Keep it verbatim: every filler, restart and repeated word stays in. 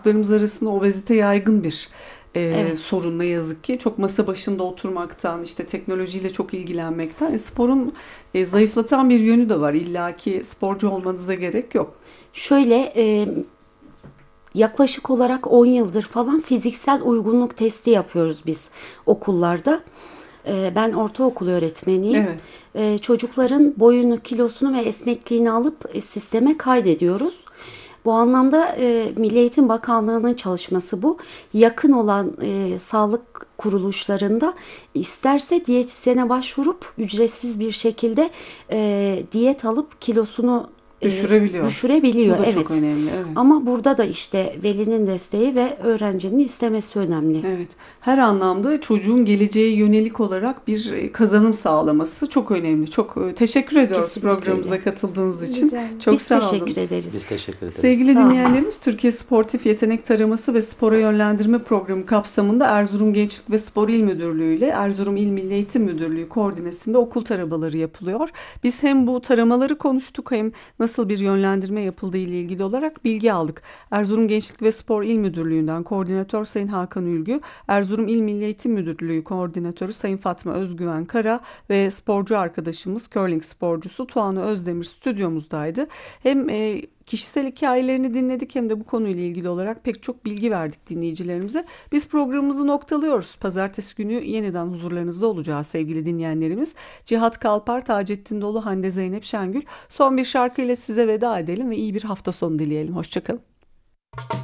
çocuklarımız arasında obezite yaygın bir e, Evet. sorun ne yazık ki. Çok masa başında oturmaktan, işte teknolojiyle çok ilgilenmekten. E, sporun e, zayıflatan bir yönü de var. İlla ki sporcu olmanıza gerek yok. Şöyle e, yaklaşık olarak on yıldır falan fiziksel uygunluk testi yapıyoruz biz okullarda. E, ben ortaokul öğretmeniyim. Evet. E, çocukların boyunu, kilosunu ve esnekliğini alıp e, sisteme kaydediyoruz. Bu anlamda e, Milli Eğitim Bakanlığı'nın çalışması bu. Yakın olan e, sağlık kuruluşlarında isterse diyetisyene başvurup ücretsiz bir şekilde e, diyet alıp kilosunu e, Düşürebiliyor. Bu düşürebiliyor. da çok Evet. önemli. Evet. Ama burada da işte velinin desteği ve öğrencinin istemesi önemli. Evet, her anlamda çocuğun geleceğe yönelik olarak bir e, kazanım sağlaması çok önemli. Çok e, teşekkür ediyoruz Kesinlikle programımıza öyle. katıldığınız için. Rica ederim. Çok Biz sağ teşekkür olunuz. ederiz. Biz teşekkür ederiz. Sevgili Sağ olun. dinleyenlerimiz, Türkiye Sportif Yetenek Taraması ve Spora Yönlendirme Programı kapsamında Erzurum Gençlik ve Spor İl Müdürlüğü ile Erzurum İl Milli Eğitim Müdürlüğü koordinesinde okul taramaları yapılıyor. Biz hem bu taramaları konuştuk hem nasıl bir yönlendirme yapıldığı ile ilgili olarak bilgi aldık. Erzurum Gençlik ve Spor İl Müdürlüğü'nden koordinatör Sayın Hakan Ülgü, Erzurum İl Milli Eğitim Müdürlüğü koordinatörü Sayın Fatma Özgüven Kara ve sporcu arkadaşımız curling sporcusu Tuğanı Özdemir stüdyomuzdaydı. Hem e, kişisel hikayelerini dinledik hem de bu konuyla ilgili olarak pek çok bilgi verdik dinleyicilerimize. Biz programımızı noktalıyoruz. Pazartesi günü yeniden huzurlarınızda olacağız sevgili dinleyenlerimiz. Cihat Kalpar, Taceddin Dolu, Hande Zeynep Şengül. Son bir şarkıyla size veda edelim ve iyi bir hafta sonu dileyelim. Hoşçakalın.